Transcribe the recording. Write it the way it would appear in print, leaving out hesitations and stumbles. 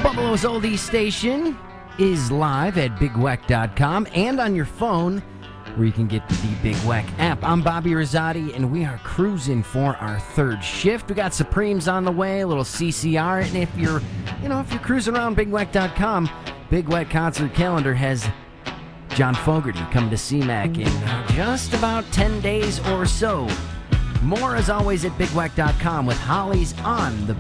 Buffalo's Oldie Station is live at BigWeck.com and on your phone, where you can get the Big Weck app. I'm Bobby Rosati, and we are cruising for our third shift. We got Supremes on the way, a little CCR, and if you're cruising around BigWeck.com, Big Weck concert calendar has John Fogerty coming to CMAC in just about 10 days or so. More, as always, at BigWeck.com with Holly's on the